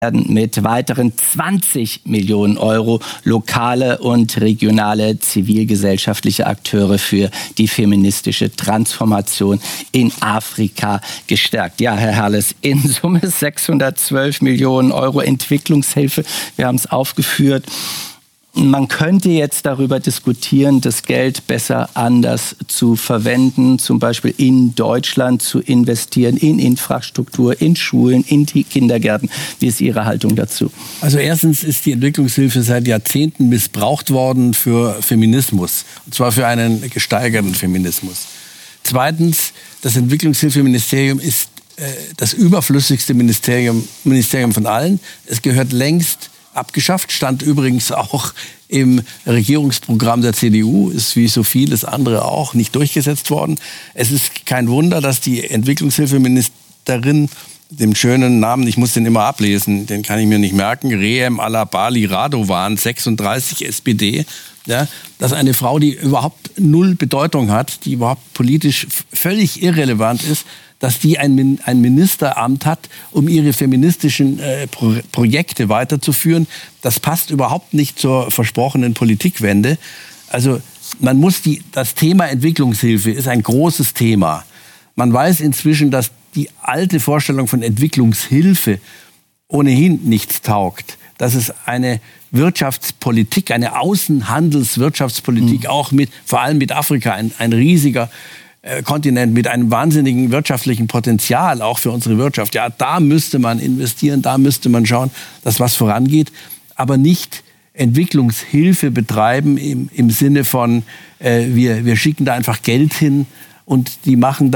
mit weiteren 20 Millionen Euro lokale und regionale zivilgesellschaftliche Akteure für die feministische Transformation in Afrika gestärkt. Ja, Herr Herles, in Summe 612 Millionen Euro Entwicklungshilfe. Wir haben es aufgeführt. Man könnte jetzt darüber diskutieren, das Geld besser anders zu verwenden, zum Beispiel in Deutschland zu investieren, in Infrastruktur, in Schulen, in die Kindergärten. Wie ist Ihre Haltung dazu? Also erstens ist die Entwicklungshilfe seit Jahrzehnten missbraucht worden für Feminismus, und zwar für einen gesteigerten Feminismus. Zweitens, das Entwicklungshilfeministerium ist das überflüssigste Ministerium von allen. Es gehört längst abgeschafft, stand übrigens auch im Regierungsprogramm der CDU, ist wie so vieles andere auch nicht durchgesetzt worden. Es ist kein Wunder, dass die Entwicklungshilfeministerin, dem schönen Namen, ich muss den immer ablesen, den kann ich mir nicht merken, Reem Alabali Radovan, 36 SPD, ja, dass eine Frau, die überhaupt null Bedeutung hat, die überhaupt politisch völlig irrelevant ist, dass die ein Ministeramt hat, um ihre feministischen Projekte weiterzuführen. Das passt überhaupt nicht zur versprochenen Politikwende. Also man muss das Thema Entwicklungshilfe ist ein großes Thema. Man weiß inzwischen, dass die alte Vorstellung von Entwicklungshilfe ohnehin nichts taugt. Dass es eine Wirtschaftspolitik, eine Außenhandelswirtschaftspolitik auch vor allem mit Afrika, ein riesiger Kontinent mit einem wahnsinnigen wirtschaftlichen Potenzial, auch für unsere Wirtschaft. Ja, da müsste man investieren, da müsste man schauen, dass was vorangeht, aber nicht Entwicklungshilfe betreiben im Sinne von, wir schicken da einfach Geld hin und die machen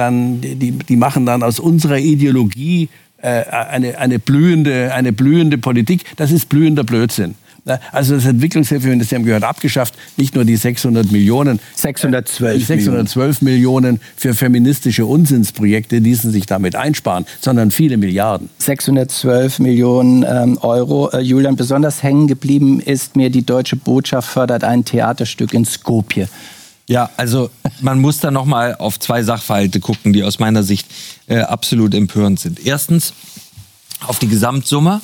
dann aus unserer Ideologie eine blühende Politik. Das ist blühender Blödsinn. Also das Entwicklungshilfeministerium gehört abgeschafft, nicht nur die 612 Millionen für feministische Unsinnsprojekte ließen sich damit einsparen, sondern viele Milliarden. 612 Millionen Euro. Julian, besonders hängen geblieben ist mir, die Deutsche Botschaft fördert ein Theaterstück in Skopje. Ja, also man muss da noch mal auf zwei Sachverhalte gucken, die aus meiner Sicht absolut empörend sind. Erstens, auf die Gesamtsumme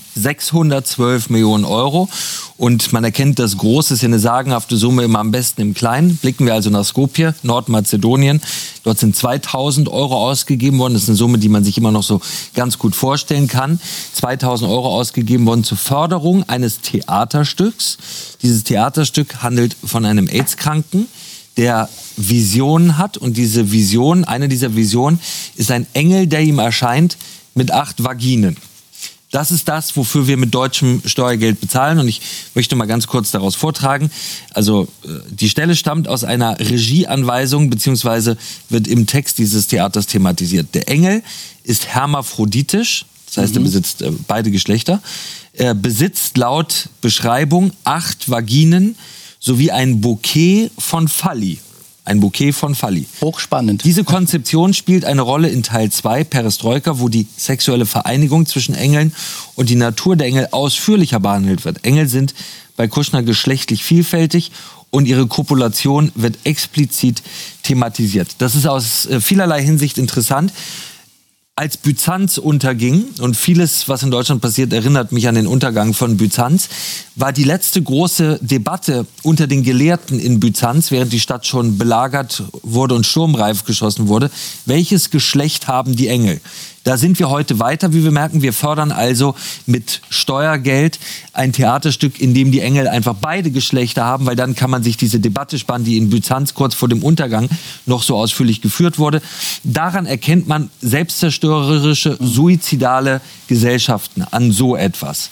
612 Millionen Euro. Und man erkennt, das Große ist ja eine sagenhafte Summe, immer am besten im Kleinen. Blicken wir also nach Skopje, Nordmazedonien. Dort sind 2.000 Euro ausgegeben worden. Das ist eine Summe, die man sich immer noch so ganz gut vorstellen kann. 2.000 Euro ausgegeben worden zur Förderung eines Theaterstücks. Dieses Theaterstück handelt von einem AIDS-Kranken, der Visionen hat. Und diese Vision, eine dieser Visionen, ist ein Engel, der ihm erscheint mit 8 Vaginen. Das ist das, wofür wir mit deutschem Steuergeld bezahlen. Und ich möchte mal ganz kurz daraus vortragen. Also die Stelle stammt aus einer Regieanweisung, beziehungsweise wird im Text dieses Theaters thematisiert. Der Engel ist hermaphroditisch, das heißt, er besitzt beide Geschlechter. Er besitzt laut Beschreibung 8 Vaginen sowie ein Bouquet von Phalli. Ein Bouquet von Phalli. Hochspannend. Diese Konzeption spielt eine Rolle in Teil 2, Perestroika, wo die sexuelle Vereinigung zwischen Engeln und die Natur der Engel ausführlicher behandelt wird. Engel sind bei Kushner geschlechtlich vielfältig und ihre Kopulation wird explizit thematisiert. Das ist aus vielerlei Hinsicht interessant. Als Byzanz unterging, und vieles, was in Deutschland passiert, erinnert mich an den Untergang von Byzanz, war die letzte große Debatte unter den Gelehrten in Byzanz, während die Stadt schon belagert wurde und sturmreif geschossen wurde: Welches Geschlecht haben die Engel? Da sind wir heute weiter, wie wir merken. Wir fördern also mit Steuergeld ein Theaterstück, in dem die Engel einfach beide Geschlechter haben, weil dann kann man sich diese Debatte sparen, die in Byzanz kurz vor dem Untergang noch so ausführlich geführt wurde. Daran erkennt man selbstzerstörerische, suizidale Gesellschaften an so etwas.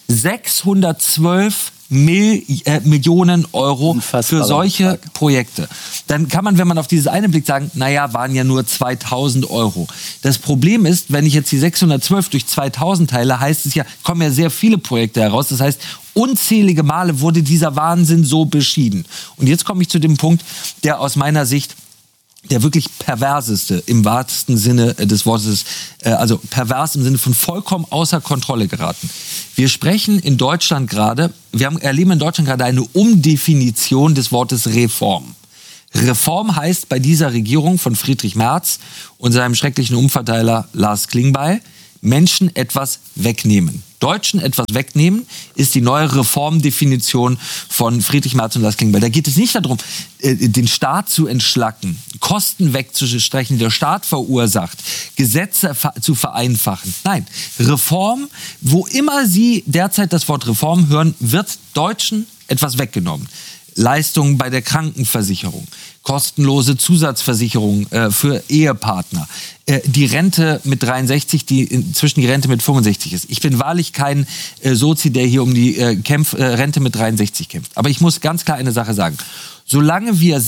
612 Millionen Euro für solche Projekte. Dann kann man, wenn man auf dieses eine blickt, sagen, naja, waren ja nur 2.000 Euro. Das Problem ist, wenn ich jetzt die 612 durch 2.000 teile, heißt es ja, kommen ja sehr viele Projekte heraus. Das heißt, unzählige Male wurde dieser Wahnsinn so beschieden. Und jetzt komme ich zu dem Punkt, der aus meiner Sicht der wirklich perverseste im wahrsten Sinne des Wortes, also pervers im Sinne von vollkommen außer Kontrolle geraten. Wir sprechen in Deutschland gerade, erleben in Deutschland gerade eine Umdefinition des Wortes Reform. Reform heißt bei dieser Regierung von Friedrich Merz und seinem schrecklichen Umverteiler Lars Klingbeil, Menschen etwas wegnehmen. Deutschen etwas wegnehmen, ist die neue Reformdefinition von Friedrich Merz und Lars Klingbeil. Da geht es nicht darum, den Staat zu entschlacken, Kosten wegzustreichen, die der Staat verursacht, Gesetze zu vereinfachen. Nein, Reform, wo immer Sie derzeit das Wort Reform hören, wird Deutschen etwas weggenommen. Leistungen bei der Krankenversicherung, kostenlose Zusatzversicherung für Ehepartner, die Rente mit 63, die inzwischen die Rente mit 65 ist. Ich bin wahrlich kein Sozi, der hier um die Rente mit 63 kämpft. Aber ich muss ganz klar eine Sache sagen. Solange wir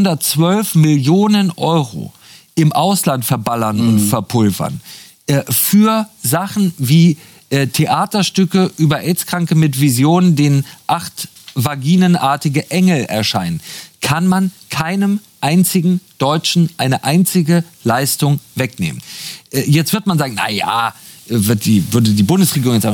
612 Millionen Euro im Ausland verballern und verpulvern, für Sachen wie Theaterstücke über AIDS-Kranke mit Visionen, denen 8 vaginenartige Engel erscheinen, kann man keinem einzigen Deutschen eine einzige Leistung wegnehmen. Jetzt wird man sagen, naja, würde die Bundesregierung jetzt sagen,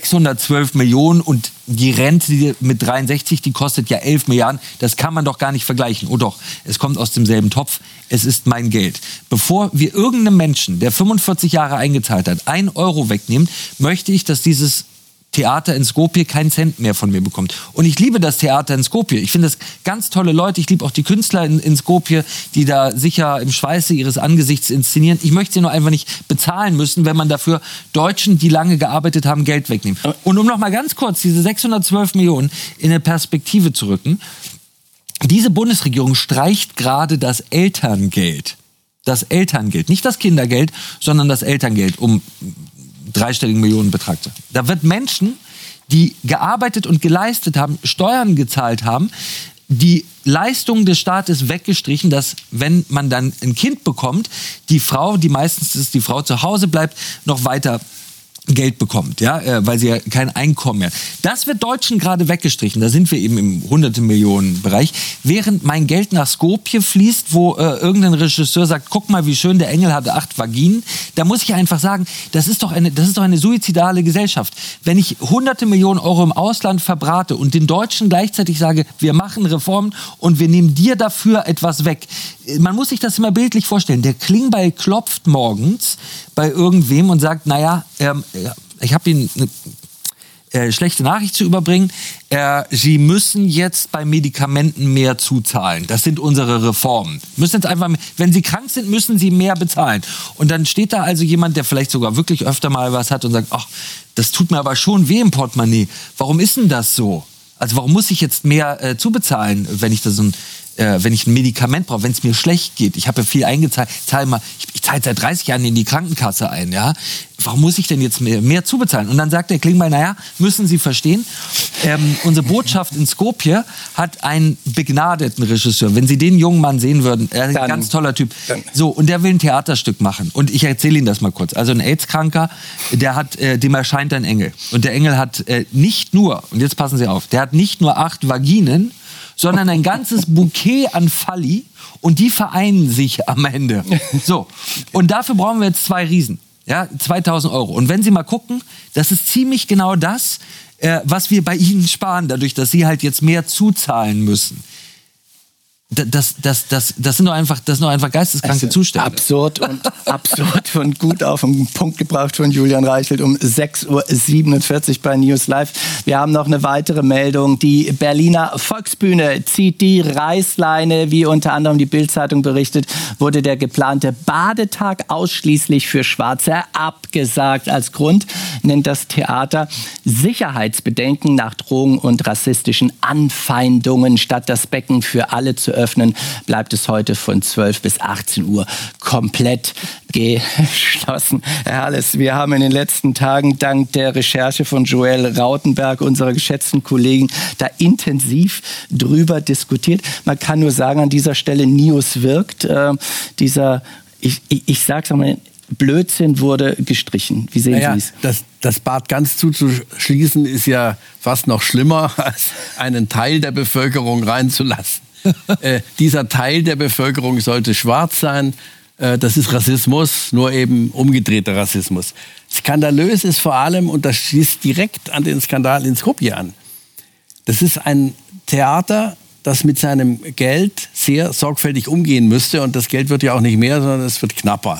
612 Millionen und die Rente mit 63, die kostet ja 11 Milliarden. Das kann man doch gar nicht vergleichen. Oh doch, es kommt aus demselben Topf. Es ist mein Geld. Bevor wir irgendeinem Menschen, der 45 Jahre eingezahlt hat, 1 Euro wegnehmen, möchte ich, dass dieses Theater in Skopje keinen Cent mehr von mir bekommt. Und ich liebe das Theater in Skopje. Ich finde das ganz tolle Leute. Ich liebe auch die Künstler in Skopje, die da sicher im Schweiße ihres Angesichts inszenieren. Ich möchte sie nur einfach nicht bezahlen müssen, wenn man dafür Deutschen, die lange gearbeitet haben, Geld wegnimmt. Und um noch mal ganz kurz diese 612 Millionen in eine Perspektive zu rücken. Diese Bundesregierung streicht gerade das Elterngeld. Das Elterngeld. Nicht das Kindergeld, sondern das Elterngeld um dreistelligen Millionenbetrag. Da wird Menschen, die gearbeitet und geleistet haben, Steuern gezahlt haben, die Leistung des Staates weggestrichen, dass, wenn man dann ein Kind bekommt, die Frau, die meistens ist die Frau zu Hause bleibt, noch weiter Geld bekommt, ja, weil sie ja kein Einkommen mehr. Das wird Deutschen gerade weggestrichen. Da sind wir eben im Hunderte-Millionen-Bereich. Während mein Geld nach Skopje fließt, wo irgendein Regisseur sagt, guck mal, wie schön, der Engel hatte 8 Vaginen. Da muss ich einfach sagen, das ist doch eine suizidale Gesellschaft. Wenn ich Hunderte Millionen Euro im Ausland verbrate und den Deutschen gleichzeitig sage, wir machen Reformen und wir nehmen dir dafür etwas weg. Man muss sich das immer bildlich vorstellen. Der Klingbeil klopft morgens bei irgendwem und sagt, naja, ich habe Ihnen eine schlechte Nachricht zu überbringen. Sie müssen jetzt bei Medikamenten mehr zuzahlen. Das sind unsere Reformen. Müssen jetzt einfach, wenn Sie krank sind, müssen Sie mehr bezahlen. Und dann steht da also jemand, der vielleicht sogar wirklich öfter mal was hat und sagt, ach, das tut mir aber schon weh im Portemonnaie. Warum ist denn das so? Also warum muss ich jetzt mehr zubezahlen, wenn ich wenn ich ein Medikament brauche, wenn es mir schlecht geht? Ich habe ja viel eingezahlt. Ich zahle seit 30 Jahren in die Krankenkasse ein. Ja? Warum muss ich denn jetzt mehr zubezahlen? Und dann sagt der Klingbeil, naja, müssen Sie verstehen, unsere Botschaft in Skopje hat einen begnadeten Regisseur. Wenn Sie den jungen Mann sehen würden, er ist ein ganz toller Typ. So, und der will ein Theaterstück machen. Und ich erzähle Ihnen das mal kurz. Also ein AIDS-Kranker, dem erscheint ein Engel. Und der Engel hat nicht nur, und jetzt passen Sie auf, der hat nicht nur 8 Vaginen, sondern ein ganzes Bouquet an Falli und die vereinen sich am Ende. So, und dafür brauchen wir jetzt 2 Riesen, ja, 2.000 Euro. Und wenn Sie mal gucken, das ist ziemlich genau das, was wir bei Ihnen sparen, dadurch, dass Sie halt jetzt mehr zuzahlen müssen. Das sind doch einfach geisteskranke Zustände. Absurd und gut auf den Punkt gebracht von Julian Reichelt um 6.47 Uhr bei News Live. Wir haben noch eine weitere Meldung. Die Berliner Volksbühne zieht die Reißleine. Wie unter anderem die Bild-Zeitung berichtet, wurde der geplante Badetag ausschließlich für Schwarze abgesagt. Als Grund nennt das Theater Sicherheitsbedenken nach Drohungen und rassistischen Anfeindungen. Statt das Becken für alle zu öffnen, bleibt es heute von 12 bis 18 Uhr komplett geschlossen. Herr Halles, wir haben in den letzten Tagen dank der Recherche von Joel Rautenberg, unserer geschätzten Kollegen, da intensiv drüber diskutiert. Man kann nur sagen, an dieser Stelle Nius wirkt. Ich sag's einmal, Blödsinn wurde gestrichen. Wie sehen Sie es? Das Bad ganz zuzuschließen ist ja fast noch schlimmer, als einen Teil der Bevölkerung reinzulassen. Dieser Teil der Bevölkerung sollte schwarz sein. Das ist Rassismus, nur eben umgedrehter Rassismus. Skandalös ist vor allem, und das schließt direkt an den Skandal in Skopje an, das ist ein Theater, das mit seinem Geld sehr sorgfältig umgehen müsste. Und das Geld wird ja auch nicht mehr, sondern es wird knapper.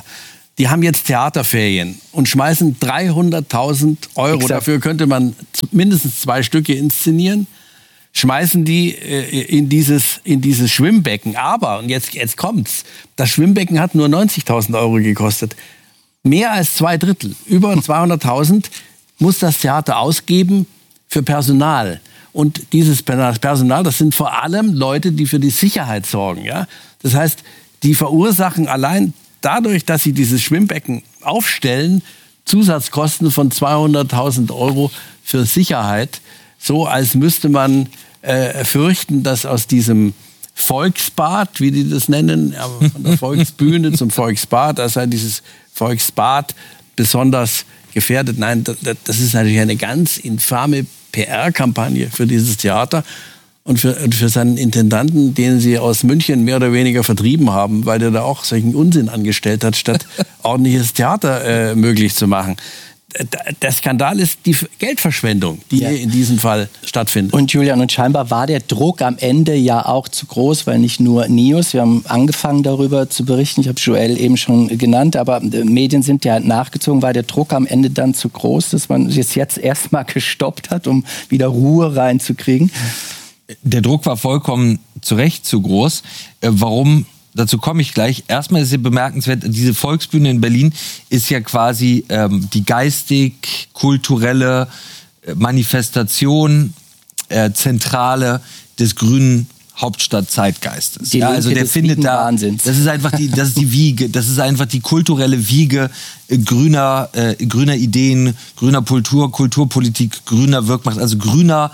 Die haben jetzt Theaterferien und schmeißen 300.000 Euro. Exakt. Dafür könnte man mindestens 2 Stücke inszenieren. Schmeißen die in dieses Schwimmbecken. Aber, und jetzt kommt's, das Schwimmbecken hat nur 90.000 Euro gekostet. Mehr als 2/3, über 200.000 muss das Theater ausgeben für Personal. Und dieses Personal, das sind vor allem Leute, die für die Sicherheit sorgen. Ja? Das heißt, die verursachen allein dadurch, dass sie dieses Schwimmbecken aufstellen, Zusatzkosten von 200.000 Euro für Sicherheit. So als müsste man fürchten, dass aus diesem Volksbad, wie die das nennen, von der Volksbühne zum Volksbad, da sei dieses Volksbad besonders gefährdet. Nein, das ist natürlich eine ganz infame PR-Kampagne für dieses Theater und für seinen Intendanten, den sie aus München mehr oder weniger vertrieben haben, weil der da auch solchen Unsinn angestellt hat, statt ordentliches Theater möglich zu machen. Der Skandal ist die Geldverschwendung, die in diesem Fall stattfindet. Und Julian, und scheinbar war der Druck am Ende ja auch zu groß, weil nicht nur NIOS, wir haben angefangen darüber zu berichten, ich habe Joel eben schon genannt, aber Medien sind ja nachgezogen, war der Druck am Ende dann zu groß, dass man es jetzt erstmal gestoppt hat, um wieder Ruhe reinzukriegen? Der Druck war vollkommen zu Recht zu groß. Warum? Dazu komme ich gleich. Erstmal ist es bemerkenswert, diese Volksbühne in Berlin ist ja quasi die geistig-kulturelle Manifestation, Zentrale des grünen Hauptstadt-Zeitgeistes. Ja, also der findet da Wahnsinns. Das ist einfach die Wiege, das ist einfach die kulturelle Wiege grüner Ideen, grüner Kulturpolitik, grüner Wirkmacht, also grüner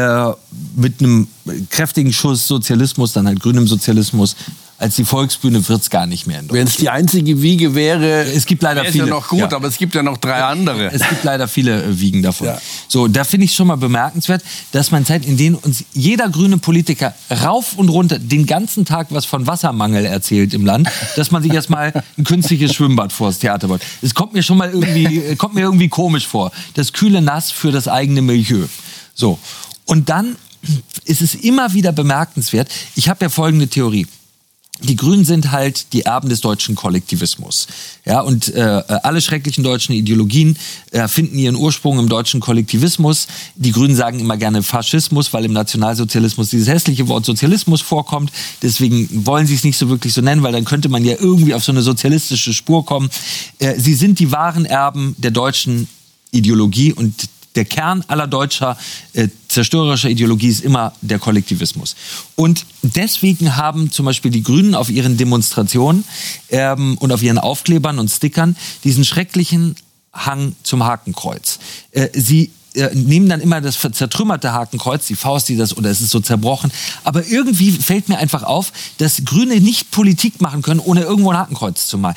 mit einem kräftigen Schuss Sozialismus, dann halt grünem Sozialismus. Als die Volksbühne wird's gar nicht mehr in Deutschland. Wenn es die einzige Wiege wäre, es gibt leider viele. Ja noch gut, aber es gibt ja noch 3 andere. Es gibt leider viele Wiegen davon. Ja. So, da finde ich schon mal bemerkenswert, dass man Zeit, in denen uns jeder grüne Politiker rauf und runter den ganzen Tag was von Wassermangel erzählt im Land, dass man sich erstmal ein künstliches Schwimmbad vor das Theater baut. Es kommt mir schon mal irgendwie komisch vor. Das kühle Nass für das eigene Milieu. So. Und dann ist es immer wieder bemerkenswert. Ich habe ja folgende Theorie. Die Grünen sind halt die Erben des deutschen Kollektivismus. Ja, und alle schrecklichen deutschen Ideologien finden ihren Ursprung im deutschen Kollektivismus. Die Grünen sagen immer gerne Faschismus, weil im Nationalsozialismus dieses hässliche Wort Sozialismus vorkommt. Deswegen wollen sie es nicht so wirklich so nennen, weil dann könnte man ja irgendwie auf so eine sozialistische Spur kommen. Sie sind die wahren Erben der deutschen Ideologie und der Kern aller deutscher zerstörerischer Ideologie ist immer der Kollektivismus. Und deswegen haben zum Beispiel die Grünen auf ihren Demonstrationen und auf ihren Aufklebern und Stickern diesen schrecklichen Hang zum Hakenkreuz. Sie nehmen dann immer das zertrümmerte Hakenkreuz, die Faust, oder es ist so zerbrochen. Aber irgendwie fällt mir einfach auf, dass Grüne nicht Politik machen können, ohne irgendwo ein Hakenkreuz zu malen.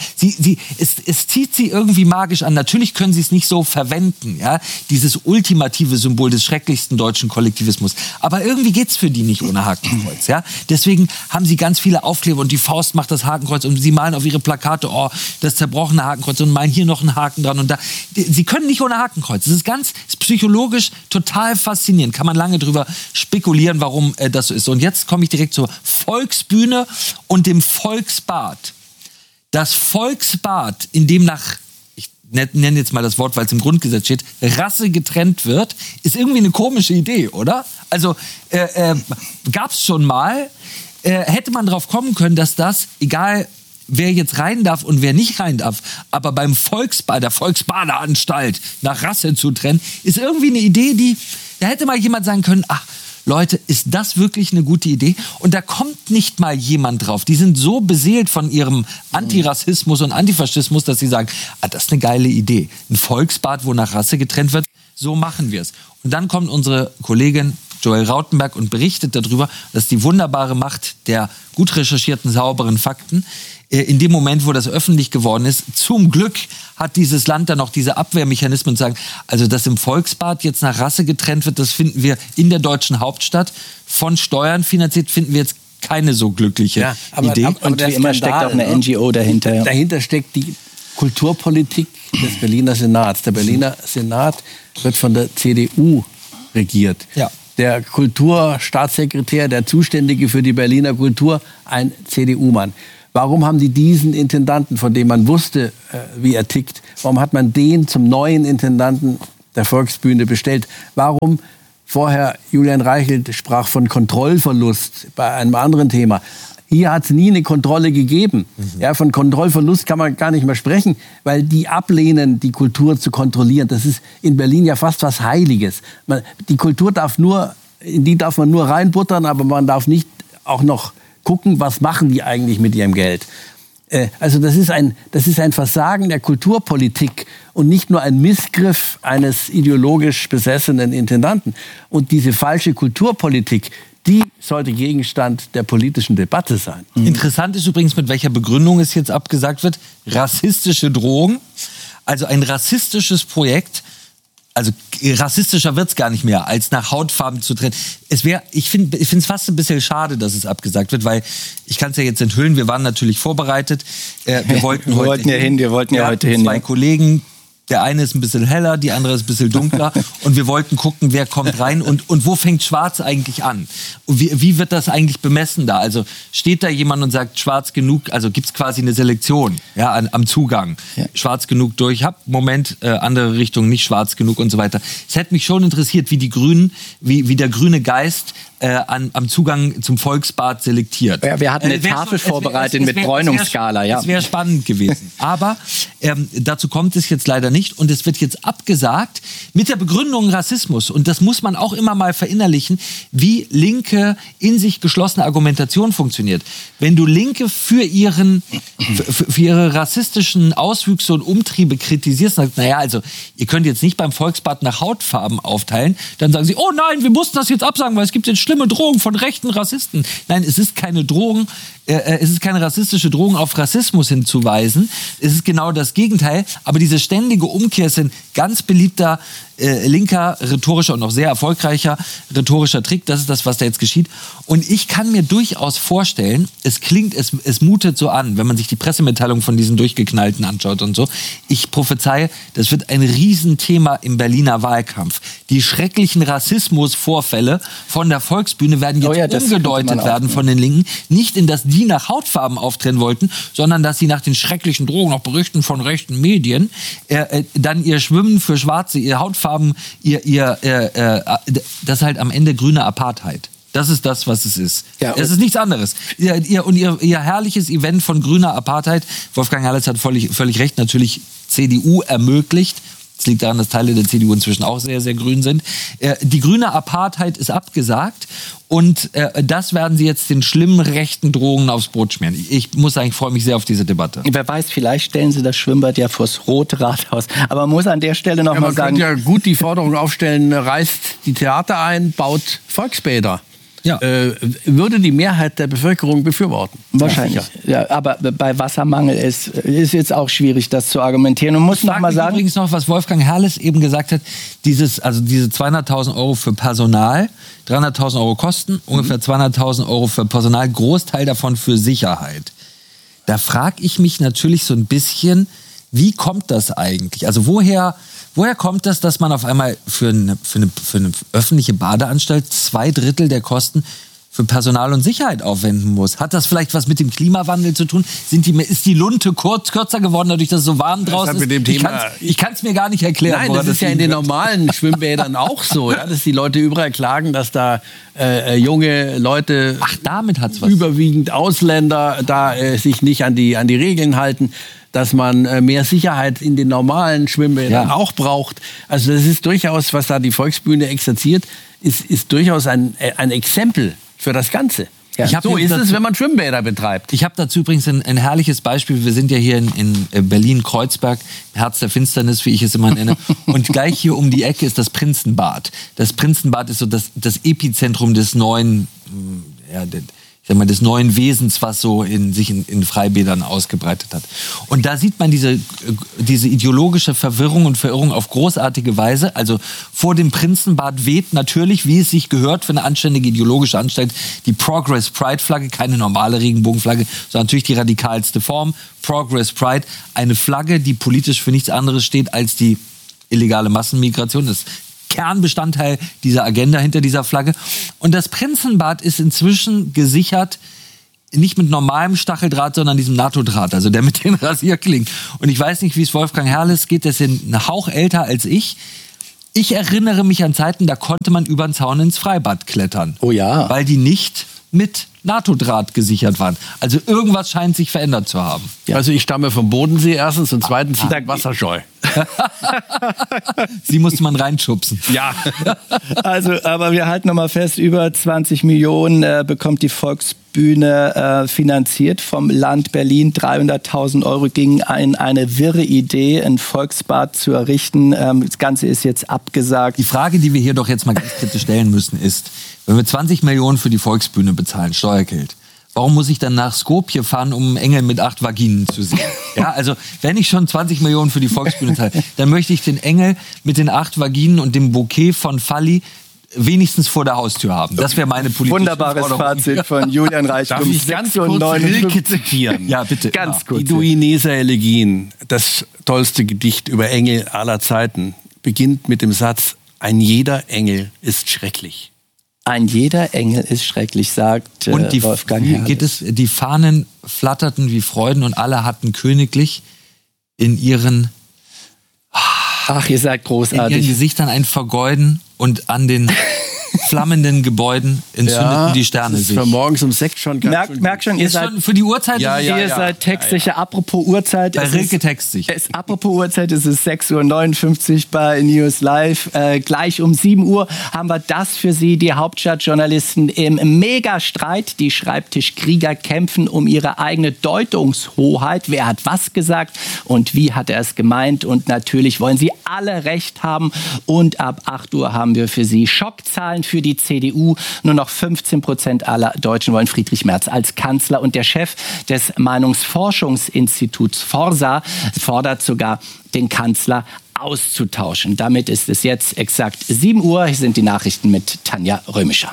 Es zieht sie irgendwie magisch an. Natürlich können sie es nicht so verwenden, ja, dieses ultimative Symbol des schrecklichsten deutschen Kollektivismus. Aber irgendwie geht's für die nicht ohne Hakenkreuz, ja. Deswegen haben sie ganz viele Aufkleber und die Faust macht das Hakenkreuz und sie malen auf ihre Plakate, das zerbrochene Hakenkreuz und malen hier noch einen Haken dran und da. Sie können nicht ohne Hakenkreuz. Das ist psychologisch total faszinierend. Kann man lange drüber spekulieren, warum das so ist. Und jetzt komme ich direkt zur Volksbühne und dem Volksbad. Das Volksbad, in dem ich nenne jetzt mal das Wort, weil es im Grundgesetz steht, Rasse getrennt wird, ist irgendwie eine komische Idee, oder? Also gab es schon mal, hätte man drauf kommen können, dass das, egal wer jetzt rein darf und wer nicht rein darf, aber beim Volksbad, der Volksbadeanstalt nach Rasse zu trennen, ist irgendwie eine Idee, da hätte mal jemand sagen können, ach, Leute, ist das wirklich eine gute Idee? Und da kommt nicht mal jemand drauf. Die sind so beseelt von ihrem Antirassismus und Antifaschismus, dass sie sagen, das ist eine geile Idee. Ein Volksbad, wo nach Rasse getrennt wird, so machen wir es. Und dann kommt unsere Kollegin Joel Rautenberg und berichtet darüber, dass die wunderbare Macht der gut recherchierten, sauberen Fakten in dem Moment, wo das öffentlich geworden ist, zum Glück hat dieses Land dann noch diese Abwehrmechanismen und sagen, also dass im Volksbad jetzt nach Rasse getrennt wird, das finden wir in der deutschen Hauptstadt von Steuern finanziert, finden wir jetzt keine so glückliche Idee. Und wie immer steckt auch eine NGO dahinter. Ja. Dahinter steckt die Kulturpolitik des Berliner Senats. Der Berliner Senat wird von der CDU regiert. Ja. Der Kulturstaatssekretär, der Zuständige für die Berliner Kultur, ein CDU-Mann. Warum haben die diesen Intendanten, von dem man wusste, wie er tickt, warum hat man den zum neuen Intendanten der Volksbühne bestellt? Warum vorher Julian Reichelt sprach von Kontrollverlust bei einem anderen Thema? Hier hat es nie eine Kontrolle gegeben. Ja, von Kontrollverlust kann man gar nicht mehr sprechen, weil die ablehnen, die Kultur zu kontrollieren. Das ist in Berlin ja fast was Heiliges. Die Kultur in die darf man nur reinbuttern, aber man darf nicht auch noch gucken, was machen die eigentlich mit ihrem Geld. Also das ist ein Versagen der Kulturpolitik und nicht nur ein Missgriff eines ideologisch besessenen Intendanten. Und diese falsche Kulturpolitik, die sollte Gegenstand der politischen Debatte sein. Interessant ist übrigens, mit welcher Begründung es jetzt abgesagt wird. Rassistische Drohung. Also ein rassistisches Projekt. Also rassistischer wird's gar nicht mehr, als nach Hautfarben zu trennen. Ich finde es fast ein bisschen schade, dass es abgesagt wird, weil ich kann es ja jetzt enthüllen, wir waren natürlich vorbereitet. Wir wollten heute hin. Zwei Kollegen. Der eine ist ein bisschen heller, die andere ist ein bisschen dunkler. Und wir wollten gucken, wer kommt rein und wo fängt Schwarz eigentlich an? Und wie wird das eigentlich bemessen da? Also steht da jemand und sagt, schwarz genug, also gibt's quasi eine Selektion am Zugang. Ja. Schwarz genug durch, andere Richtung nicht schwarz genug und so weiter. Es hätte mich schon interessiert, wie die Grünen, wie der grüne Geist am Zugang zum Volksbad selektiert. Ja, wir hatten eine Tafel vorbereitet mit Bräunungsskala. Das wäre spannend gewesen. Aber dazu kommt es jetzt leider nicht. Und es wird jetzt abgesagt mit der Begründung Rassismus. Und das muss man auch immer mal verinnerlichen, wie linke, in sich geschlossene Argumentation funktioniert. Wenn du Linke für ihre rassistischen Auswüchse und Umtriebe kritisierst und sagst, naja, also ihr könnt jetzt nicht beim Volksbad nach Hautfarben aufteilen, dann sagen sie, oh nein, wir mussten das jetzt absagen, weil es gibt jetzt schlimme Drohungen von rechten Rassisten. Nein, es ist keine Drohung, es ist keine rassistische Drohung auf Rassismus hinzuweisen. Es ist genau das Gegenteil. Aber diese ständige Umkehr ist ein ganz beliebter linker, rhetorischer und auch sehr erfolgreicher rhetorischer Trick. Das ist das, was da jetzt geschieht. Und ich kann mir durchaus vorstellen, es mutet so an, wenn man sich die Pressemitteilung von diesen Durchgeknallten anschaut und so. Ich prophezeie, das wird ein Riesenthema im Berliner Wahlkampf. Die schrecklichen Rassismusvorfälle von der Volksbühne werden jetzt umgedeutet werden von den Linken. Nicht in das die nach Hautfarben auftreten wollten, sondern dass sie nach den schrecklichen Drohungen, auch Berichten von rechten Medien, dann ihr Schwimmen für Schwarze, ihr Hautfarben, das ist halt am Ende grüne Apartheid. Das ist das, was es ist. Ja, es ist nichts anderes. Ihr herrliches Event von grüner Apartheid, Wolfgang Herrles hat völlig recht, natürlich CDU ermöglicht. Es liegt daran, dass Teile der CDU inzwischen auch sehr, sehr grün sind. Die grüne Apartheid ist abgesagt und das werden sie jetzt den schlimmen rechten Drohungen aufs Brot schmieren. Ich muss sagen, ich freue mich sehr auf diese Debatte. Wer weiß, vielleicht stellen sie das Schwimmbad ja vors Rote Rathaus. Aber man muss an der Stelle noch mal sagen... Man könnte ja gut die Forderung aufstellen, reißt die Theater ein, baut Volksbäder. Ja. Würde die Mehrheit der Bevölkerung befürworten. Wahrscheinlich. Ja, aber bei Wassermangel ist jetzt auch schwierig, das zu argumentieren. Und muss noch mal sagen, übrigens noch, was Wolfgang Herrles eben gesagt hat, diese 200.000 Euro für Personal, 300.000 Euro Kosten, ungefähr 200.000 Euro für Personal, Großteil davon für Sicherheit. Da frage ich mich natürlich so ein bisschen, wie kommt das eigentlich? Also woher kommt das, dass man auf einmal für eine öffentliche Badeanstalt 2/3 der Kosten für Personal und Sicherheit aufwenden muss? Hat das vielleicht was mit dem Klimawandel zu tun? Ist die Lunte kürzer geworden, dadurch, dass es so warm draußen ist? Mit dem Thema ich kann es mir gar nicht erklären. Nein, das ist ja in den normalen Schwimmbädern auch so, ja, dass die Leute überall klagen, dass da junge Leute, damit hat's was. Überwiegend Ausländer, da sich nicht an die Regeln halten, dass man mehr Sicherheit in den normalen Schwimmbädern auch braucht. Also das ist durchaus, was da die Volksbühne exerziert, ist durchaus ein Exempel für das Ganze. Ja. So ist es, wenn man Schwimmbäder betreibt. Ich habe dazu übrigens ein herrliches Beispiel. Wir sind ja hier in Berlin-Kreuzberg, Herz der Finsternis, wie ich es immer nenne. Und gleich hier um die Ecke ist das Prinzenbad. Das Prinzenbad ist so das Epizentrum des neuen, des neuen Wesens, was so sich in Freibädern ausgebreitet hat. Und da sieht man diese ideologische Verwirrung und Verirrung auf großartige Weise. Also vor dem Prinzenbad weht natürlich, wie es sich gehört für eine anständige ideologische Anstalt, die Progress Pride Flagge, keine normale Regenbogenflagge, sondern natürlich die radikalste Form. Progress Pride, eine Flagge, die politisch für nichts anderes steht als die illegale Massenmigration. Das Kernbestandteil dieser Agenda hinter dieser Flagge. Und das Prinzenbad ist inzwischen gesichert nicht mit normalem Stacheldraht, sondern diesem NATO-Draht, also der mit den Rasierklingen. Und ich weiß nicht, wie es Wolfgang Herrles geht, der ist ein Hauch älter als ich. Ich erinnere mich an Zeiten, da konnte man über den Zaun ins Freibad klettern. Oh ja. Weil die nicht mit NATO-Draht gesichert waren. Also irgendwas scheint sich verändert zu haben. Ja. Also ich stamme vom Bodensee erstens und zweitens wasserscheu. Sie musste man reinschubsen. Ja. Also, aber wir halten nochmal fest, über 20 Millionen bekommt die Volksbühne finanziert vom Land Berlin. 300.000 Euro gingen in eine wirre Idee, ein Volksbad zu errichten. Das Ganze ist jetzt abgesagt. Die Frage, die wir hier doch jetzt mal ganz kritisch stellen müssen, ist, wenn wir 20 Millionen für die Volksbühne bezahlen, Steuergeld, warum muss ich dann nach Skopje fahren, um einen Engel mit 8 Vaginen zu sehen? Ja, also wenn ich schon 20 Millionen für die Volksbühne zahle, dann möchte ich den Engel mit den 8 Vaginen und dem Bouquet von Falli wenigstens vor der Haustür haben. Das wäre meine politische Wunderbares Fazit von Julian Reichel. Darf ich ganz kurz Rilke zitieren? Ja, bitte. Ganz kurz. Die Duineser Elegien, das tollste Gedicht über Engel aller Zeiten, beginnt mit dem Satz: Ein jeder Engel ist schrecklich. Ein jeder Engel ist schrecklich, sagt und die, Wolfgang wie Herrles. geht es? Die Fahnen flatterten wie Freuden und alle hatten königlich in ihren Ach, ihr seid großartig. in ihren Gesichtern ein Vergeuden und an den flammenden Gebäuden entzündeten die Sterne das ist sich. für morgens um 6 schon ganz schön. Merkt schon, ihr Ist seid, schon für die Uhrzeit Ja, ist es- ja, ihr seid textsicher. Apropos Uhrzeit. bei es Rilke ist- textsicher. Apropos Uhrzeit, es ist 6.59 Uhr bei News Live. Gleich um 7 Uhr haben wir das für Sie, die Hauptstadtjournalisten im Megastreit. Die Schreibtischkrieger kämpfen um ihre eigene Deutungshoheit. Wer hat was gesagt und wie hat er es gemeint? Und natürlich wollen Sie alle Recht haben. Und ab 8 Uhr haben wir für Sie Schockzahlen für die CDU. Nur noch 15% aller Deutschen wollen Friedrich Merz als Kanzler. Und der Chef des Meinungsforschungsinstituts Forsa fordert sogar, den Kanzler auszutauschen. Damit ist es jetzt exakt 7 Uhr. Hier sind die Nachrichten mit Tanja Römischer.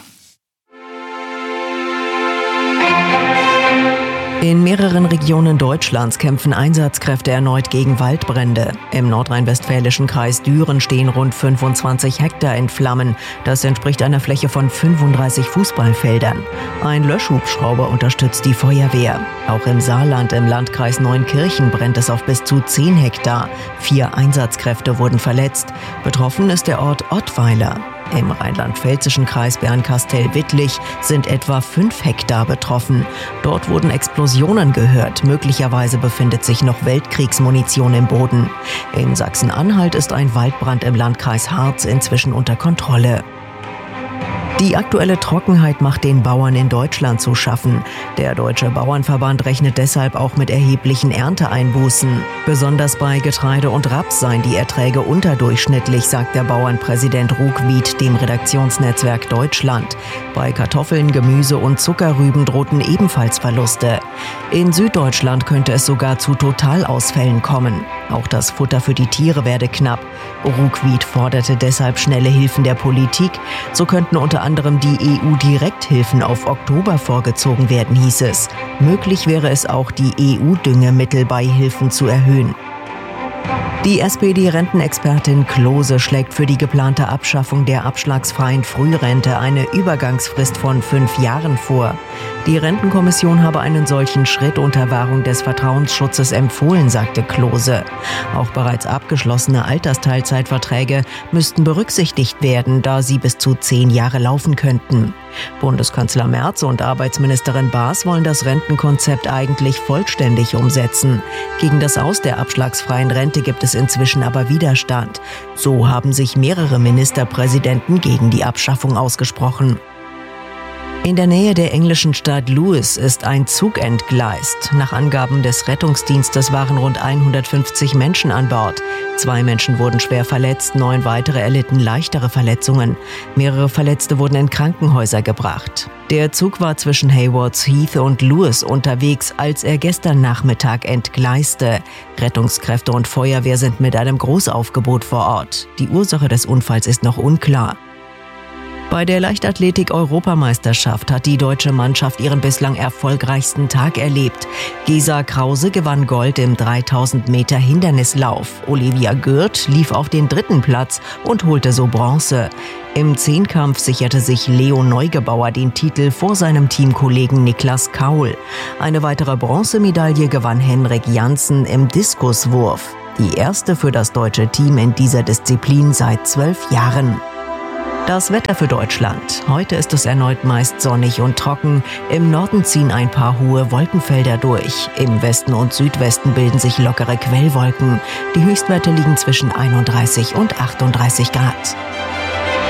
In mehreren Regionen Deutschlands kämpfen Einsatzkräfte erneut gegen Waldbrände. Im nordrhein-westfälischen Kreis Düren stehen rund 25 Hektar in Flammen. Das entspricht einer Fläche von 35 Fußballfeldern. Ein Löschhubschrauber unterstützt die Feuerwehr. Auch im Saarland im Landkreis Neunkirchen brennt es auf bis zu 10 Hektar. 4 Einsatzkräfte wurden verletzt. Betroffen ist der Ort Ottweiler. Im rheinland-pfälzischen Kreis Bernkastel-Wittlich sind etwa 5 Hektar betroffen. Dort wurden Explosionen gehört. Möglicherweise befindet sich noch Weltkriegsmunition im Boden. In Sachsen-Anhalt ist ein Waldbrand im Landkreis Harz inzwischen unter Kontrolle. Die aktuelle Trockenheit macht den Bauern in Deutschland zu schaffen. Der Deutsche Bauernverband rechnet deshalb auch mit erheblichen Ernteeinbußen. Besonders bei Getreide und Raps seien die Erträge unterdurchschnittlich, sagt der Bauernpräsident Ruckwied dem Redaktionsnetzwerk Deutschland. Bei Kartoffeln, Gemüse und Zuckerrüben drohten ebenfalls Verluste. In Süddeutschland könnte es sogar zu Totalausfällen kommen. Auch das Futter für die Tiere werde knapp. Ruckwied forderte deshalb schnelle Hilfen der Politik. So könnten unter anderem die EU-Direkthilfen auf Oktober vorgezogen werden, hieß es. Möglich wäre es auch, die EU-Düngemittelbeihilfen zu erhöhen. Die SPD-Rentenexpertin Klose schlägt für die geplante Abschaffung der abschlagsfreien Frührente eine Übergangsfrist von 5 Jahren vor. Die Rentenkommission habe einen solchen Schritt unter Wahrung des Vertrauensschutzes empfohlen, sagte Klose. Auch bereits abgeschlossene Altersteilzeitverträge müssten berücksichtigt werden, da sie bis zu 10 Jahre laufen könnten. Bundeskanzler Merz und Arbeitsministerin Baas wollen das Rentenkonzept eigentlich vollständig umsetzen. Gegen das Aus der abschlagsfreien Rente gibt es inzwischen aber Widerstand. So haben sich mehrere Ministerpräsidenten gegen die Abschaffung ausgesprochen. In der Nähe der englischen Stadt Lewes ist ein Zug entgleist. Nach Angaben des Rettungsdienstes waren rund 150 Menschen an Bord. 2 Menschen wurden schwer verletzt, 9 weitere erlitten leichtere Verletzungen. Mehrere Verletzte wurden in Krankenhäuser gebracht. Der Zug war zwischen Haywards Heath und Lewes unterwegs, als er gestern Nachmittag entgleiste. Rettungskräfte und Feuerwehr sind mit einem Großaufgebot vor Ort. Die Ursache des Unfalls ist noch unklar. Bei der Leichtathletik-Europameisterschaft hat die deutsche Mannschaft ihren bislang erfolgreichsten Tag erlebt. Gesa Krause gewann Gold im 3000 Meter Hindernislauf. Olivia Gürt lief auf den 3. Platz und holte so Bronze. Im Zehnkampf sicherte sich Leo Neugebauer den Titel vor seinem Teamkollegen Niklas Kaul. Eine weitere Bronzemedaille gewann Henrik Janssen im Diskuswurf. Die erste für das deutsche Team in dieser Disziplin seit 12 Jahren. Das Wetter für Deutschland. Heute ist es erneut meist sonnig und trocken. Im Norden ziehen ein paar hohe Wolkenfelder durch. Im Westen und Südwesten bilden sich lockere Quellwolken. Die Höchstwerte liegen zwischen 31 und 38 Grad.